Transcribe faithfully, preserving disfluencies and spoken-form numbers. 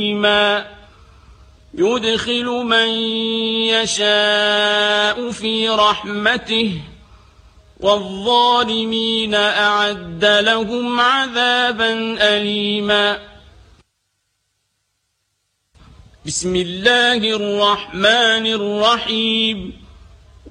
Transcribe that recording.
ما يدخل من يشاء في رحمته والظالمين أعد لهم عذابا أليما. بسم الله الرحمن الرحيم.